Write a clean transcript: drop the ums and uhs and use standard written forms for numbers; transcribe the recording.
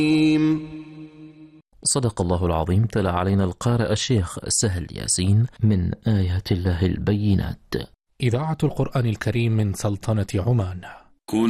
صدق الله العظيم. تلا علينا القارئ الشيخ سهل ياسين من آيات الله البينات. إذاعة القرآن الكريم من سلطنة عمان.